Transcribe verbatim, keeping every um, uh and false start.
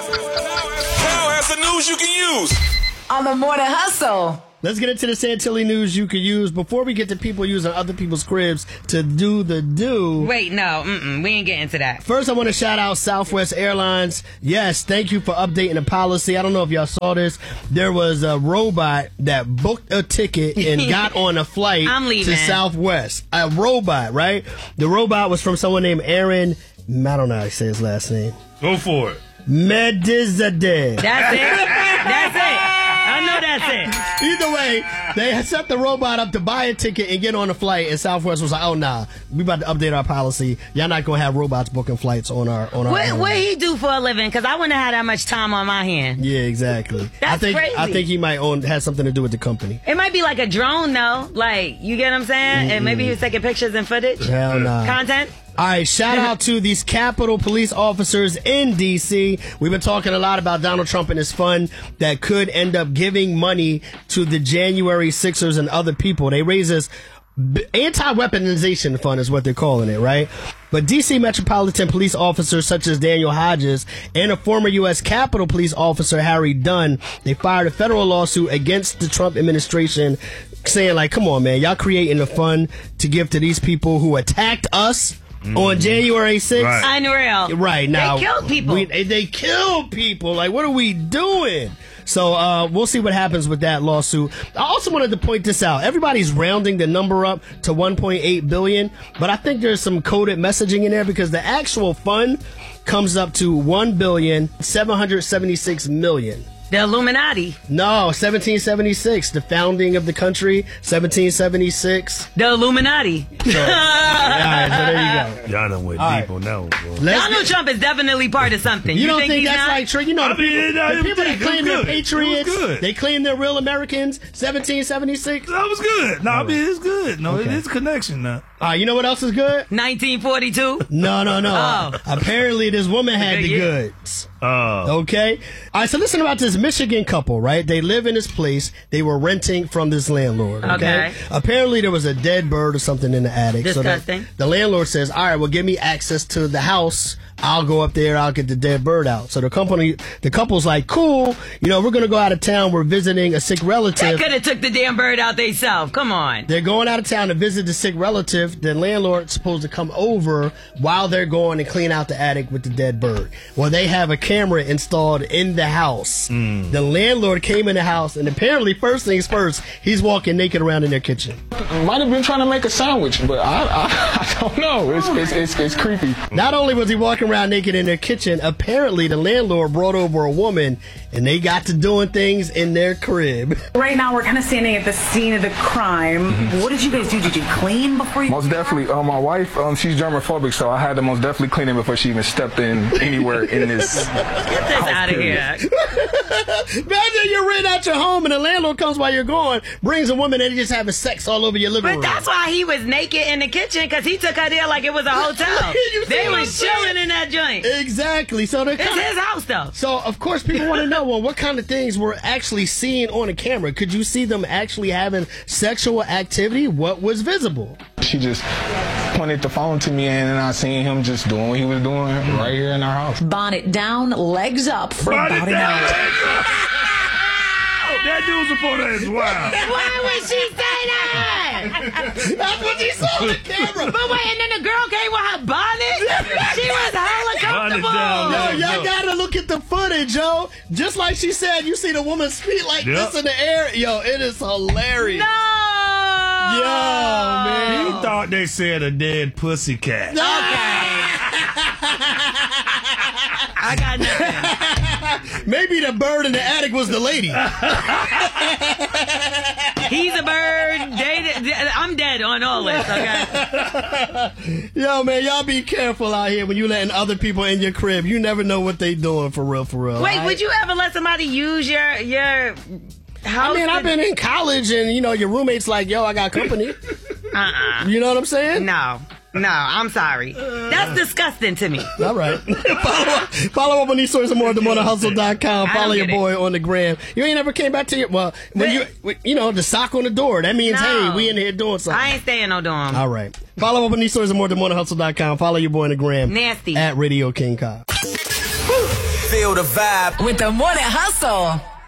Now has the news you can use on the Morning Hustle. Let's get into the Santilli news you could use before we get to people using other people's cribs to do the do. Wait, no, mm-mm, we ain't getting into that. First, I want to shout out Southwest Airlines. Yes, thank you for updating the policy. I don't know if y'all saw this. There was a robot that booked a ticket and got on a flight I'm leaving. to Southwest. A robot, right? The robot was from someone named Aaron. I don't know how to say his last name. Go for it. Medizadeh. That's it. That's it. I know that's it. Either way, they had set the robot up to buy a ticket and get on a flight, and Southwest was like, "Oh nah, we about to update our policy. Y'all not gonna have robots booking flights on our on our." What own. what he do for a living? Because I wouldn't have had that much time on my hand. Yeah, exactly. That's I think crazy. I think he might own has something to do with the company. It might be like a drone though. Like, you get what I'm saying? Mm-mm. And maybe he was taking pictures and footage. Hell nah. Content. All right, shout out to these Capitol Police officers in D C. We've been talking a lot about Donald Trump and his fund that could end up giving money to the January sixers and other people. They raise this anti-weaponization fund is what they're calling it, right? But D C Metropolitan Police officers such as Daniel Hodges and a former U S Capitol Police officer, Harry Dunn, they fired a federal lawsuit against the Trump administration saying, like, come on, man, y'all creating a fund to give to these people who attacked us Mm. on January sixth. Right. Unreal. Right now. They killed people. We, they killed people. Like, what are we doing? So uh, we'll see what happens with that lawsuit. I also wanted to point this out. Everybody's rounding the number up to one point eight billion dollars, but I think there's some coded messaging in there because the actual fund comes up to one billion seven hundred seventy-six million dollars. The Illuminati. No, seventeen seventy-six, the founding of the country, seventeen seventy-six. The Illuminati. So, all right, so there you go. Y'all done went All deep right. on that one, bro. Donald get, Trump is definitely part of something. You, You, don't think, think he's that's not? like true? You know, I the people, mean, no, the people that it was claim they're good. patriots, It was good. they claim they're real Americans, seventeen seventy-six. That was good. No, I mean, it's good. No, Okay. it is a connection now. All right, you know what else is good? nineteen forty-two. No, no, no. Oh. Apparently, this woman had Good the year. goods. Oh. Okay. All right. So listen about this Michigan couple, right? They live in this place. They were renting from this landlord. Okay. Okay. Apparently there was a dead bird or something in the attic. Disgusting. So the, the landlord says, all right, well, give me access to the house. I'll go up there. I'll get the dead bird out. So the company, the couple's like, cool. You know, we're going to go out of town. We're visiting a sick They relative. could have took the damn bird out themselves. Come on. They're going out of town to visit the sick relative. The landlord's supposed to come over while they're going and clean out the attic with the dead bird. Well, they have a camera installed in the house. Mm. The landlord came in the house, and apparently, first things first, he's walking naked around in their kitchen. Might have been trying to make a sandwich, but I, I, I don't know. It's, it's, it's, it's creepy. Not only was he walking around naked in their kitchen, apparently the landlord brought over a woman, and they got to doing things in their crib. Right now, we're kind of standing at the scene of the crime. Mm-hmm. What did you guys do? Did you clean before you? Most definitely. Uh, my wife, um, she's germophobic, so I had to most definitely clean it before she even stepped in anywhere in this. Get this out of here. Imagine you're renting out your home, and the landlord comes while you're gone, brings a woman, and he's just having sex all over your living But room. that's why he was naked in the kitchen, because he took her there like it was a hotel. You see They what was I'm saying? chilling in that joint. Exactly. So they're It's kinda, his house, though. So of course people want to know, well, what kind of things were actually seen on the camera? Could you see them actually having sexual activity? What was visible? She just pointed the phone to me, and then I seen him just doing what he was doing right here in our house. Bonnet down, legs up for Bonnet about an down, hour. That dude's reporter is wild. Why would she say that? That's what she saw on the camera. But wait, and then the girl came with her bonnet? She was hella Bonnet comfortable. down, Yo, yeah. y'all gotta look at the footage, yo. Just like she said, you see the woman's feet like Yep. this in the air. Yo, it is hilarious. No! Yo, man. He thought they said a dead pussycat. I got nothing. Maybe the bird in the attic was the lady. He's a bird. They, they- I'm dead on all this, okay? Yo, man, y'all be careful out here when you letting other people in your crib. You never know what they doing for real, for real. Wait, right? would you ever let somebody use your your house? I mean, I've been in college, and you know, your roommate's like, "Yo, I got company." Uh-uh. You know what I'm saying? No. No, I'm sorry. That's disgusting to me. All right. follow, up, follow up on these stories and more at the morning hustle dot com. I Follow don't your get boy on the gram. You ain't never came back to your, well, when you, you know, the sock on the door. That means, No. hey, we in here doing something. I ain't staying no dorm. All right. Follow up on these stories and more at the morning hustle dot com. Follow your boy on the gram. Nasty. At Radio King Cobb. feel the vibe. With the Morning Hustle.